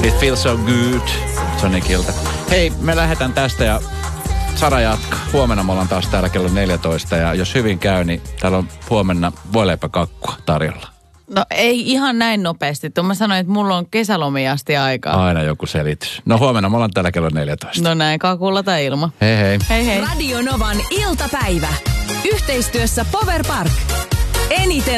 It feels so good. Sonicilta. Hei, me lähdetään tästä ja Sara jatkaa. Huomenna me ollaan taas täällä kello 14 ja jos hyvin käy, niin täällä on huomenna voileipäkakkua tarjolla. No ei ihan näin nopeasti. Mä sanoin, että mulla on kesälomia asti aikaa. Aina joku selitys. No huomenna me ollaan täällä kello 14. No näin, kakulla tai ilma. Hei hei. Hei hei. Radio Novan iltapäivä. Yhteistyössä Power Park. Eniten